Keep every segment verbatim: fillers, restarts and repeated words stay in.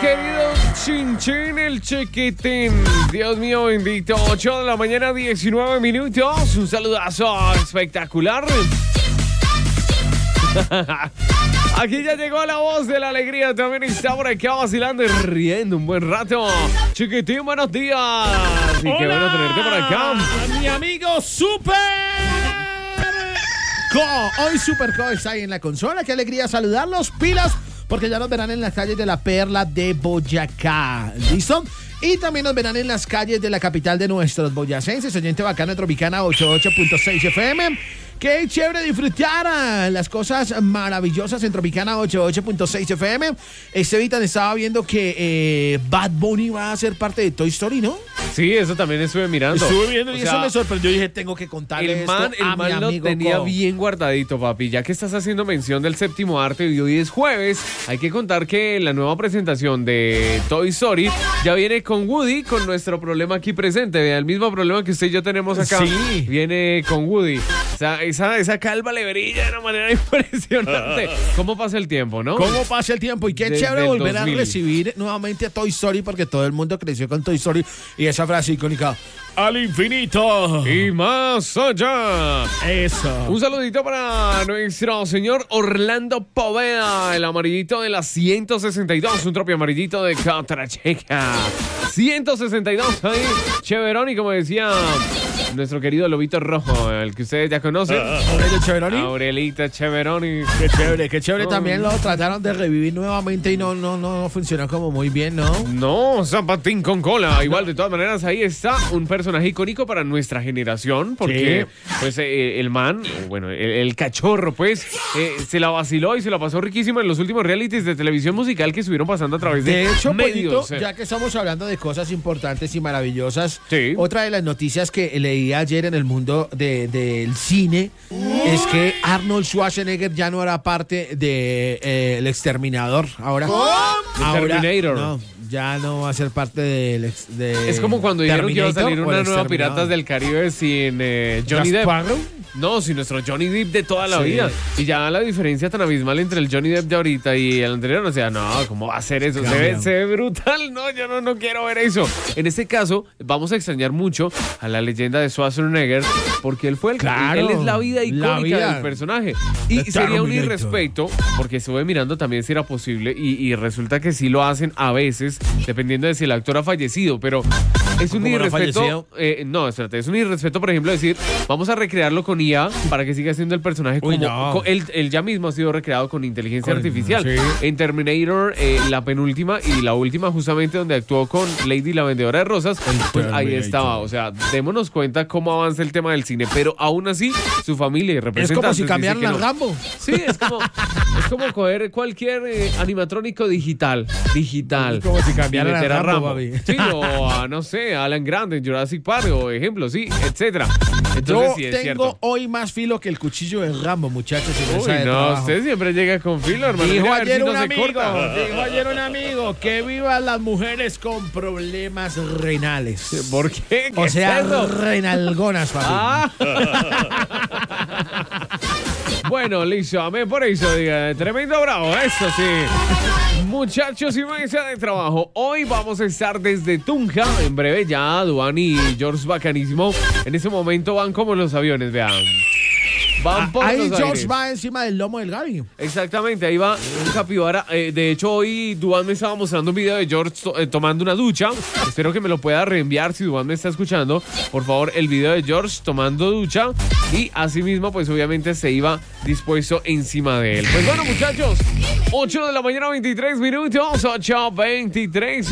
querido Chinchín, el chiquitín. Dios mío bendito. ocho de la mañana, diecinueve minutos. Un saludazo espectacular. Aquí ya llegó la voz de la alegría. También está por acá vacilando y riendo un buen rato. Chiquitín, buenos días. Y Hola, qué bueno tenerte por acá. mi amigo Super Co. Hoy Super Co está ahí en la consola. Qué alegría saludarlos. Pilas, porque ya nos verán en las calles de la Perla de Boyacá. ¿Listo? Y también nos verán en las calles de la capital de nuestros boyacenses. Oyente bacana Tropicana ochenta y ocho punto seis F M. Qué chévere disfrutar a las cosas maravillosas en Tropicana ochenta y ocho punto seis F M. Estevitan estaba viendo que eh, Bad Bunny va a ser parte de Toy Story, ¿no? Sí, eso también estuve mirando. Estuve viendo y O eso sea, me sorprendió. Yo dije, tengo que contarle El man, esto el a mi man lo amigo tenía Co. bien guardadito, papi. Ya que estás haciendo mención del séptimo arte y hoy es jueves, hay que contar que la nueva presentación de Toy Story ya viene con Woody, con nuestro problema aquí presente. Vea, el mismo problema que usted y yo tenemos acá. Sí. Viene con Woody. O sea, esa, esa calva le brilla de una manera impresionante. ¿Cómo pasa el tiempo, no? ¿Cómo pasa el tiempo? Y qué Desde chévere el volver dos mil. a recibir nuevamente a Toy Story, porque todo el mundo creció con Toy Story. Y esa frase icónica, al infinito Y más allá. eso. Un saludito para nuestro señor Orlando Poveda, el amarillito de la ciento sesenta y dos, un tropio amarillito de Catracheca. ciento sesenta y dos ahí, Cheverón, y como decía nuestro querido Lobito Rojo, el que ustedes ya conocen. Aurelio Cheveroni. Aurelita Cheveroni. Qué chévere, qué chévere. Oh. También lo trataron de revivir nuevamente y no, no, no, no funcionó como muy bien, ¿no? No, zapatín con cola. Igual, de todas maneras, ahí está un personaje icónico para nuestra generación. Porque, Sí. pues, eh, el man, bueno, el, el cachorro, pues, eh, se la vaciló y se la pasó riquísimo en los últimos realities de televisión musical que estuvieron pasando a través de, De hecho, medios. Pollito, ya que estamos hablando de cosas importantes y maravillosas, Sí. otra de las noticias que leí ayer en el mundo de- del cine es que Arnold Schwarzenegger ya no era parte de eh, El Exterminador. Ahora, ahora Terminator. no, ya no va a ser parte del ex- de Es como cuando dijeron que iba a Terminator salir o El una nueva Exterminador. Piratas del Caribe sin eh, Johnny ¿Jack Depp. Sparrow? No, sin nuestro Johnny Depp de toda la Sí. vida. Y ya la diferencia tan abismal entre el Johnny Depp de ahorita y el anterior, o sea, no, ¿cómo va a ser eso? Se ve, Cambian. se ve brutal, no, yo no, no quiero ver eso. En este caso, vamos a extrañar mucho a la leyenda de Schwarzenegger, porque él fue el Claro, él es la vida icónica la vida del personaje. Y de sería un Terminator. irrespeto, porque estuve mirando también si era posible, y, y resulta que sí lo hacen a veces, dependiendo de si el actor ha fallecido, pero es un ¿Cómo no ha irrespeto. fallecido? Eh, no, espérate, es un irrespeto, por ejemplo, decir, vamos a recrearlo con I A para que siga siendo el personaje Uy, como no. co- él, él ya mismo ha sido recreado con inteligencia Con- artificial. sí. En Terminator, eh, la penúltima y la última, justamente donde actuó con Lady la vendedora de rosas, pues ahí Terminator. estaba. O sea, démonos cuenta cómo avanza el tema del cine, pero aún así, su familia y Es representantes como si dicen cambiaran que a no. Rambo. Sí, es como, es como coger cualquier eh, animatrónico digital, digital. Como si y cambiaran a meter a Rambo, Rambo. papi. Sí, o a, no sé, a Alan Grant en Jurassic Park, o ejemplo, sí, etcétera. Entonces, Yo sí, es tengo cierto. hoy más filo que el cuchillo de Rambo, muchachos. en mesa Uy, de no, trabajo. usted siempre llega con filo, hermano. Dijo Mira, a ver ayer si no un se amigo, corta. dijo ayer un amigo, que vivan las mujeres con problemas renales. ¿Por qué? ¿Qué O es sea, eso? renalgonas, papi. Ah. Bueno, listo, amén por eso, diga. Tremendo bravo, eso sí. Muchachos y mesa de trabajo, hoy vamos a estar desde Tunja. En breve ya Duan y George Bacanísimo. En ese momento van como los aviones, vean. Van por Ahí los George aires. va encima del lomo del Gaby. Exactamente, ahí va un capibara. Eh, de hecho, hoy Duan me estaba mostrando un video de George to- eh, tomando una ducha. Espero que me lo pueda reenviar si Duan me está escuchando. Por favor, el video de George tomando ducha. Y asimismo, pues obviamente se iba dispuesto encima de él. Pues bueno, muchachos, ocho de la mañana, veintitrés minutos. ocho veintitrés.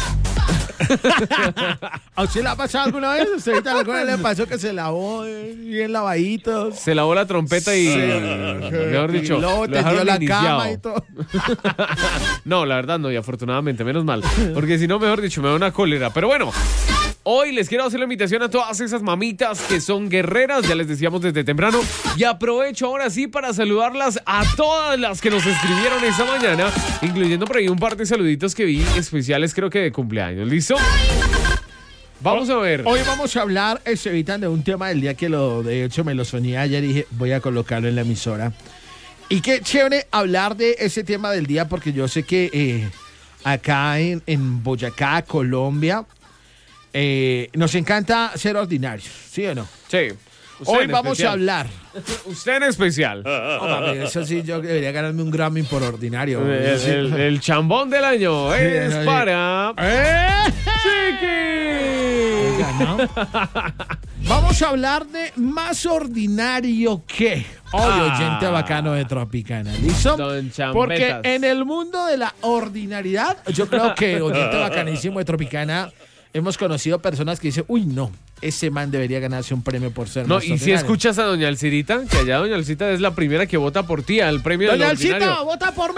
¿A usted le ha pasado alguna vez? ¿A usted alguna vez le pasó que se lavó eh, bien lavadito? Se lavó la trompeta y, mejor dicho, Y luego lo dejaron tendió la iniciado. cama y todo. No, la verdad no, y afortunadamente, menos mal. Porque si no, mejor dicho, me da una cólera. Pero bueno, hoy les quiero hacer la invitación a todas esas mamitas que son guerreras, ya les decíamos desde temprano. Y aprovecho ahora sí para saludarlas a todas las que nos escribieron esta mañana, incluyendo por ahí un par de saluditos que vi especiales, creo que de cumpleaños. ¿Listo? Vamos a ver. Hoy vamos a hablar, Estevitan, de un tema del día que lo, de hecho me lo soñé ayer y dije, voy a colocarlo en la emisora. Y qué chévere hablar de ese tema del día porque yo sé que eh, acá en, en Boyacá, Colombia. Eh, nos encanta ser ordinarios, ¿sí o no? Sí. Usted Hoy en vamos especial. a hablar. Usted en especial. Oh, papi, eso sí, yo debería ganarme un Grammy por ordinario. El, Sí. el- el chambón del año es no, sí. para... ¡Eh! ¡Chiqui! Oiga, ¿no? Vamos a hablar de más ordinario que hoy, Ah. oyente bacano de Tropicana. ¿Listo? Don Chambetas. Porque en el mundo de la ordinariedad, yo creo que oyente bacanísimo de Tropicana, hemos conocido personas que dicen, uy, no, ese man debería ganarse un premio por ser No, más y si ordinario. escuchas a Doña Alcirita, que allá Doña Alcita es la primera que vota por ti al premio Doña del ordinario. Alcita, vota por mí.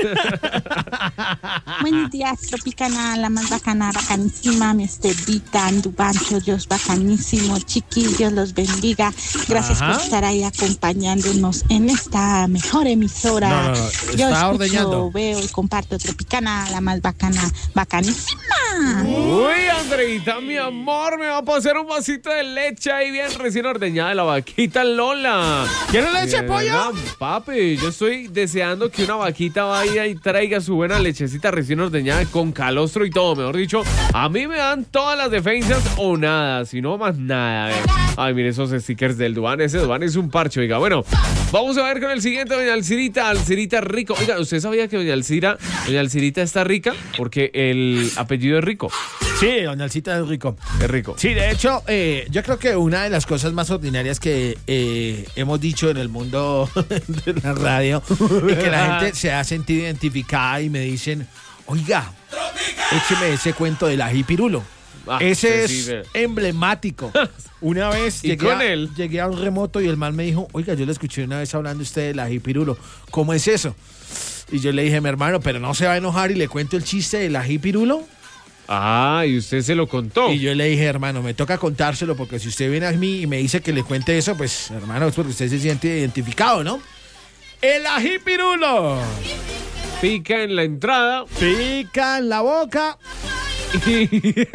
Buenos días, Tropicana, la más bacana, bacanísima, mi Estevita, Andubancho, Dios bacanísimo, chiquillos, los bendiga. Gracias Ajá. por estar ahí acompañándonos en esta mejor emisora. No, no, no, Yo está escucho, ordeñando. veo y comparto Tropicana, la más bacana, bacanísima. Uy, Andreita, mi amor, me va a pasar un vasito de leche ahí bien recién ordeñada de la vaquita Lola. ¿Quiere leche, De pollo? verdad, papi, yo estoy deseando que una vaquita vaya y traiga su buena lechecita recién ordeñada con calostro y todo, mejor dicho. A mí me dan todas las defensas o nada, si no más nada. eh. Ay, mire esos stickers del Duan, ese Duan es un parche, oiga. Bueno, vamos a ver con el siguiente, Doña Alcirita, Alcirita rico. Oiga, ¿usted sabía que Doña Alcira, Doña Alcirita está rica? Porque el apellido es rico. Sí, doña Alcita es rico. Es rico. Sí, de hecho, eh, yo creo que una de las cosas más ordinarias que eh, hemos dicho en el mundo de la radio es que la gente se ha sentido identificada y me dicen, oiga, écheme ese cuento del ají pirulo. Ah, Ese sí, es sí, ve. emblemático. Una vez ¿Y llegué, con a, él? llegué a un remoto y el man me dijo, oiga, yo le escuché una vez hablando usted del ají pirulo. ¿Cómo es eso? Y yo le dije, mi hermano, pero no se va a enojar y le cuento el chiste del ají pirulo. Ah, y usted se lo contó. Y yo le dije, hermano, me toca contárselo porque si usted viene a mí y me dice que le cuente eso, pues, hermano, es porque usted se siente identificado, ¿no? El ají pirulo. Pica en la entrada. Pica en la boca. Y...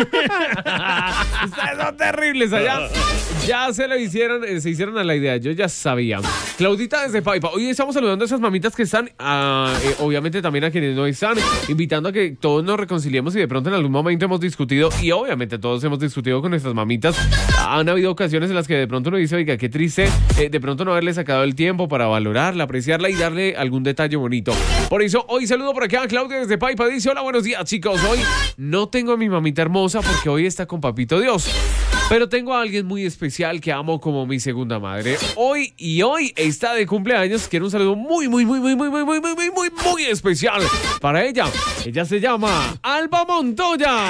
Ustedes son terribles allá. Ya se lo hicieron, eh, se hicieron a la idea. Yo ya sabía. Claudita desde Paipa. Hoy estamos saludando a esas mamitas que están, ah, eh, obviamente también a quienes no están, invitando a que todos nos reconciliemos y de pronto en algún momento hemos discutido, y obviamente todos hemos discutido con nuestras mamitas. Han habido ocasiones en las que de pronto uno dice, oiga, qué triste, eh, de pronto no haberle sacado el tiempo para valorarla, apreciarla y darle algún detalle bonito. Por eso hoy saludo por acá a Claudia desde Paipa. Dice, hola, buenos días, chicos. Hoy no tengo a mi mamita hermosa porque hoy está con Papito Dios. Pero tengo a alguien muy especial que amo como mi segunda madre. Hoy y hoy está de cumpleaños. Quiero un saludo muy, muy, muy, muy, muy, muy, muy, muy, muy, muy, muy especial para ella. Ella se llama Alba Montoya.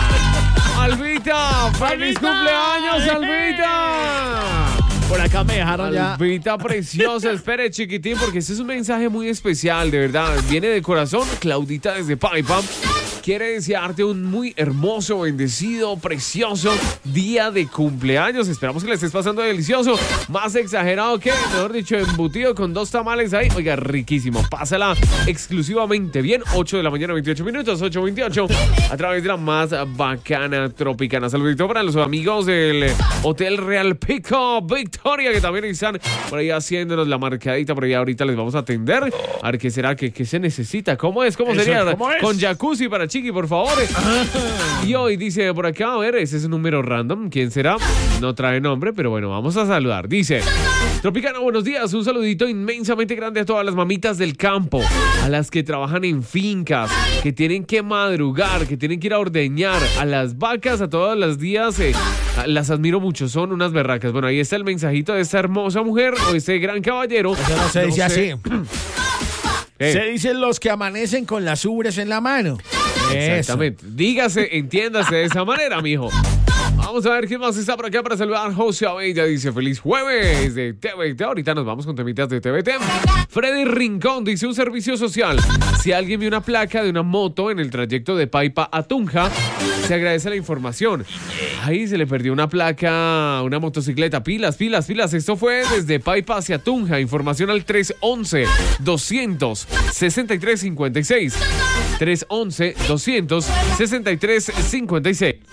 Albita, feliz cumpleaños, Albita. Por acá me dejaron ya. Albita preciosa, espere chiquitín, porque este es un mensaje muy especial, de verdad. Viene de corazón, Claudita desde Paipa. Quiere desearte un muy hermoso, bendecido, precioso día de cumpleaños. Esperamos que le estés pasando delicioso. Más exagerado que, mejor dicho, embutido con dos tamales ahí. Oiga, riquísimo. Pásala exclusivamente bien. ocho de la mañana, veintiocho minutos, ocho veintiocho. A través de la más bacana Tropicana. Saludito para los amigos del Hotel Real Pico Victoria, que también están por ahí haciéndonos la marcadita. Por ahí ahorita les vamos a atender. A ver qué será, qué, qué se necesita. ¿Cómo es? ¿Cómo Eso, sería? ¿cómo es? Con jacuzzi para Chiqui, por favor. Y hoy dice por acá, a ver, ese es un número random. ¿Quién será? No trae nombre, pero bueno, vamos a saludar. Dice, Tropicana, buenos días. Un saludito inmensamente grande a todas las mamitas del campo, a las que trabajan en fincas, que tienen que madrugar, que tienen que ir a ordeñar, a las vacas, a todos los días. Eh, las admiro mucho, son unas berracas. Bueno, ahí está el mensajito de esta hermosa mujer o este gran caballero. Eso no se dice así. Eh. Se dicen los que amanecen con las ubres en la mano. Exactamente. Dígase, entiéndase de esa manera, mijo. Vamos a ver quién más está por acá para saludar. José Abella dice feliz jueves de T V T. Ahorita nos vamos con temitas de T V T. Freddy Rincón dice un servicio social. Si alguien vio una placa de una moto en el trayecto de Paipa a Tunja, se agradece la información. Ahí se le perdió una placa, una motocicleta. Pilas, pilas, pilas. Esto fue desde Paipa hacia Tunja. Información al tres once, doscientos sesenta y tres cincuenta y seis. tres once, doscientos sesenta y tres cincuenta y seis.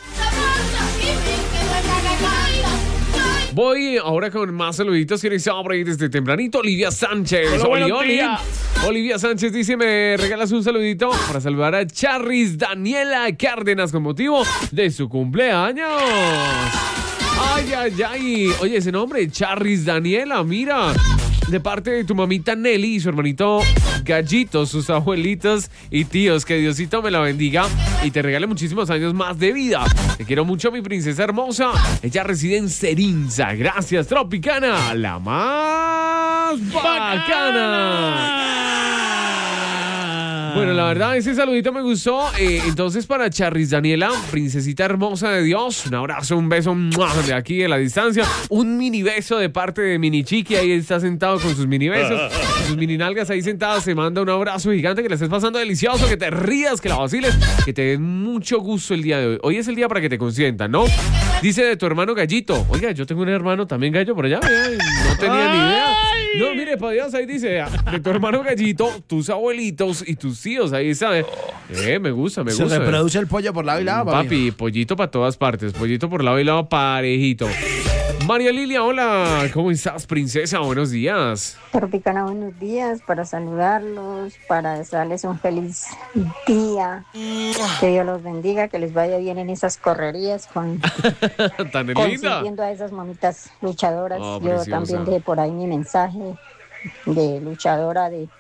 Voy ahora con más saluditos que iniciamos por ahí desde tempranito. Olivia Sánchez. Hola, Oli, buenos Oli. días. Olivia Sánchez dice, me regalas un saludito para saludar a Charris Daniela Cárdenas con motivo de su cumpleaños. Ay, ay, ay. Oye, ese nombre, Charris Daniela, mira. De parte de tu mamita Nelly y su hermanito Gallito, sus abuelitos y tíos. Que Diosito me la bendiga y te regale muchísimos años más de vida. Te quiero mucho, mi princesa hermosa. Ella reside en Serinza. Gracias, Tropicana, la más bacana. Bueno, la verdad, ese saludito me gustó. Eh, entonces, para Charris Daniela, princesita hermosa de Dios, un abrazo, un beso ¡mua! De aquí en la distancia. Un mini beso de parte de Mini Chiqui. Ahí está sentado con sus mini besos, sus mini nalgas ahí sentadas. Se manda un abrazo gigante, que le estés pasando delicioso, que te rías, que la vaciles, que te dé mucho gusto el día de hoy. Hoy es el día para que te consientan, ¿no? Dice de tu hermano Gallito. Oiga, yo tengo un hermano también gallo por allá. Ay, no tenía ni idea. No, mire, para Dios, ahí dice, de tu hermano Gallito, tus abuelitos y tus tíos, ahí está. Eh, me gusta, me Se gusta. Se reproduce el pollo por lado y lado, papi. Papi, pollito para todas partes, pollito por lado y lado parejito. María Lilia, hola, ¿cómo estás, princesa? Buenos días. Tropicana, buenos días, para saludarlos, para desearles un feliz día, que Dios los bendiga, que les vaya bien en esas correrías con Tan linda. consintiendo a esas mamitas luchadoras. Oh, Yo preciosa. también dejé por ahí mi mensaje de luchadora, de,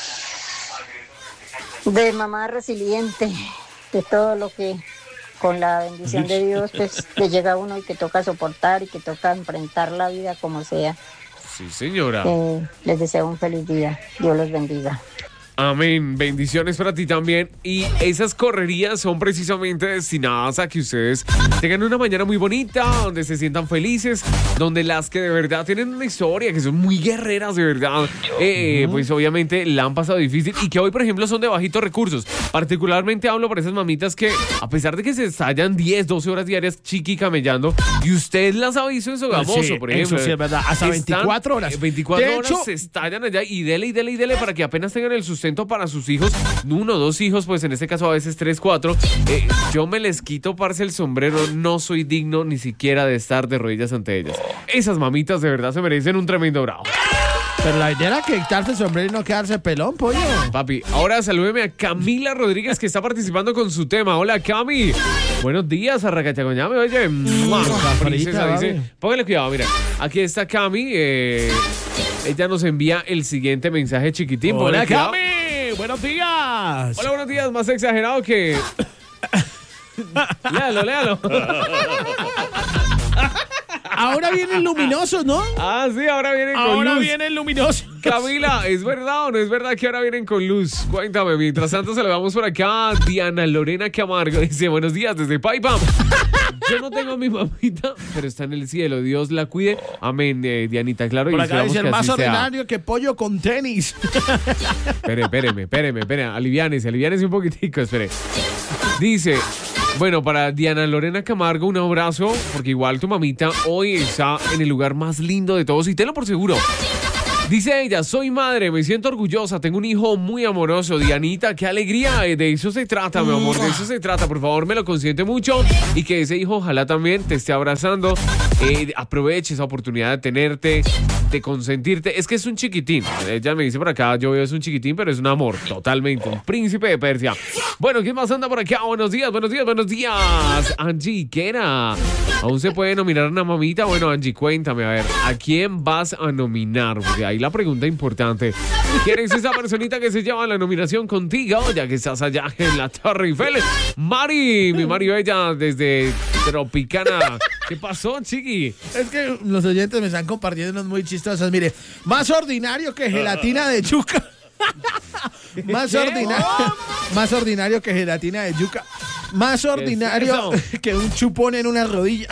de mamá resiliente, de todo lo que con la bendición de Dios pues le llega a uno y que toca soportar y que toca enfrentar la vida como sea. Sí, señora. Eh, les deseo un feliz día. Dios los bendiga. Amén, bendiciones para ti también. Y esas correrías son precisamente destinadas a que ustedes tengan una mañana muy bonita, donde se sientan felices, donde las que de verdad tienen una historia, que son muy guerreras de verdad, eh, pues obviamente la han pasado difícil y que hoy, por ejemplo, son de bajitos recursos. Particularmente hablo por esas mamitas que, a pesar de que se estallan diez, doce horas diarias chiqui camellando, y usted las ha visto en Sogamoso, Sí, por ejemplo. eso sí es verdad. Hasta Están, veinticuatro horas. eh, veinticuatro De horas hecho, se estallan allá y dele y dele y dele para que apenas tengan el sustento para sus hijos, uno o dos hijos, pues en este caso a veces tres, cuatro. Eh, yo me les quito, parce, el sombrero. No soy digno ni siquiera de estar de rodillas ante ellas. Esas mamitas de verdad se merecen un tremendo bravo. Pero la idea era que quitarse el sombrero y no quedarse pelón, pollo. Papi, ahora salúdeme a Camila Rodríguez, que está participando con su tema. Hola, Cami. Buenos días, Arracachagoñame. Oye, ¡mua! Princesa papi. dice, póngale cuidado, mira. Aquí está Cami. Eh, ella nos envía el siguiente mensaje chiquitín. Hola, Póngale cuidado. Cami. Buenos días. Hola, buenos días. Más exagerado que... léalo, léalo. Ahora viene el luminoso, ¿no? Ah, sí, ahora vienen con Ahora luz. viene el luminoso. Camila, ¿es verdad o no es verdad que ahora vienen con luz? Cuéntame. Mientras tanto, saludamos por acá a Diana Lorena Camargo. Dice, buenos días desde Paipa. Yo no tengo a mi mamita, pero está en el cielo. Dios la cuide. Amén, eh, Dianita, claro. Por y acá esperamos dice el que más así sea. ordinario que pollo con tenis. Espere, espéreme, espéreme, espéreme. Aliviánese, aliviánese un poquitico, espere. Dice... Bueno, para Diana Lorena Camargo, un abrazo, porque igual tu mamita hoy está en el lugar más lindo de todos, y tenlo por seguro. Dice ella, soy madre, me siento orgullosa, tengo un hijo muy amoroso. Dianita, qué alegría, de eso se trata, mi amor, de eso se trata. Por favor, me lo consiente mucho y que ese hijo ojalá también te esté abrazando. Eh, aproveche esa oportunidad de tenerte, de consentirte. Es que es un chiquitín. Ella me dice por acá, yo veo es un chiquitín, pero es un amor, totalmente, un príncipe de Persia. Bueno, ¿quién más anda por acá? Buenos días, buenos días, buenos días. Angie, ¿qué era? ¿Aún se puede nominar a una mamita? Bueno, Angie, cuéntame, a ver, ¿a quién vas a nominar? Porque ahí la pregunta importante. ¿Quién es esa personita que se lleva la nominación contigo, ya que estás allá en la Torre Eiffel? Mari, mi Mari Bella, desde Tropicana. ¿Qué pasó, chiqui? Es que los oyentes me están compartiendo unos muy chistosos. Mire, más ordinario que gelatina de yuca. Más ordinario, más ordinario que gelatina de yuca. Más ordinario es que un chupón en una rodilla.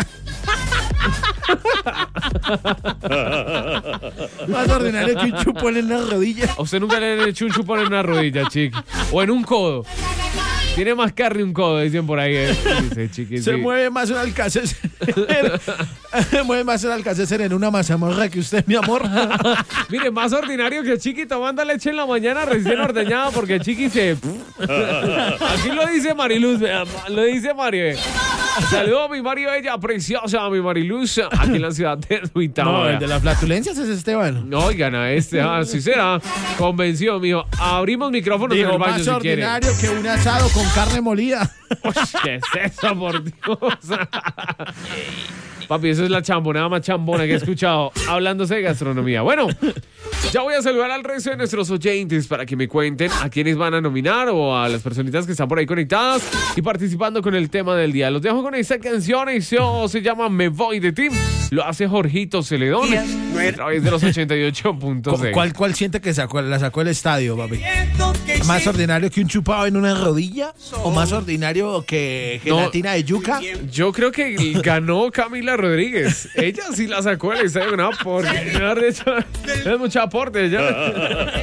Más ordinario que un chupón en una rodilla. A usted nunca le han hecho un chupón en una rodilla, chiqui. O en un codo. Tiene más carne un codo, dicen por ahí. eh. Dice, chiqui, Se sí. mueve más un alcacéser. Se mueve más un alcacéser en una mazamorra que usted, mi amor. Mire, más ordinario que Chiqui tomando leche en la mañana recién ordeñada porque Chiqui se... Aquí lo dice Mariluz, vea, lo dice Mario. Saludos a mi Mario Bella, preciosa, a mi Mariluz, aquí en la ciudad de Duitama. No, el de las flatulencias es Esteban. Oigan, a este, así será. Convencido, mijo. Abrimos micrófonos en Digo, el baño más si quiere. ordinario que un asado con carne molida. Uy, ¿qué es eso, por Dios? Papi, eso es la chambonada más chambona que he escuchado hablándose de gastronomía. Bueno, ya voy a saludar al resto de nuestros oyentes para que me cuenten a quiénes van a nominar o a las personitas que están por ahí conectadas y participando con el tema del día. Los dejo con esta canción, eso se llama Me Voy de Ti. Lo hace Jorgito Celedón a través de los ochenta y ocho punto seis. ¿Cuál, ¿Cuál siente que sacó, la sacó el estadio, papi? ¿Más ordinario que un chupado en una rodilla? ¿O más ordinario que gelatina no, de yuca? Yo creo que ganó Camila Rodríguez. Ella sí la sacó el estadio, no, porque es mucho aporte ya.